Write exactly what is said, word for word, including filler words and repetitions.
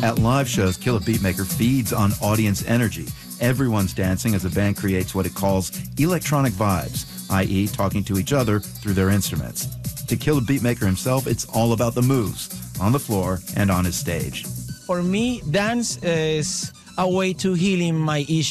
At live shows, Killer Beatmaker feeds on audience energy. Everyone's dancing as the band creates what it calls electronic vibes, that is talking to each other through their instruments. To Killer Beatmaker himself, it's all about the moves, on the floor and on his stage. For me, dance is a way to healing my issues.